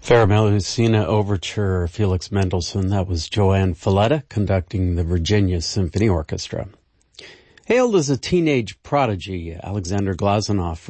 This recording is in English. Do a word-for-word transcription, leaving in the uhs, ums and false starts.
Faramelusina Overture, Felix Mendelssohn. That was Joanne Falletta conducting the Virginia Symphony Orchestra. Hailed as a teenage prodigy, Alexander Glazunov